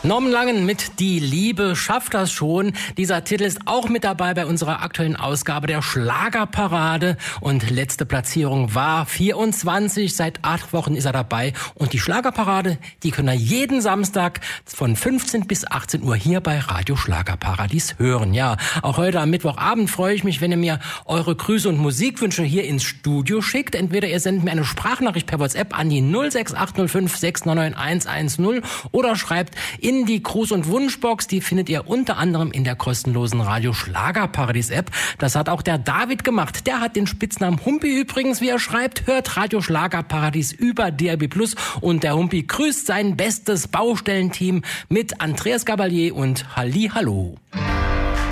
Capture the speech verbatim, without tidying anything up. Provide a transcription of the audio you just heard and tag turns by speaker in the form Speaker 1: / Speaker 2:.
Speaker 1: Norman Langen mit Die Liebe schafft das schon. Dieser Titel ist auch mit dabei bei unserer aktuellen Ausgabe der Schlagerparade. Und letzte Platzierung war vierundzwanzig. Seit acht Wochen ist er dabei. Und die Schlagerparade, die können wir jeden Samstag von fünfzehn bis achtzehn Uhr hier bei Radio Schlagerparadies hören. Ja, auch heute am Mittwochabend freue ich mich, wenn ihr mir eure Grüße und Musikwünsche hier ins Studio schickt. Entweder ihr sendet mir eine Sprachnachricht per WhatsApp an die null sechs acht null fünf sechs neun neun eins eins null oder schreibt in die Gruß- und Wunschbox. Die findet ihr unter anderem in der kostenlosen Radio Schlagerparadies App. Das hat auch der David gemacht. Der hat den Spitznamen Humpi übrigens, wie er schreibt. Hört Radio Schlagerparadies über D R B Plus. Und der Humpi grüßt sein bestes Baustellenteam mit Andreas Gabalier und Halli Hallo.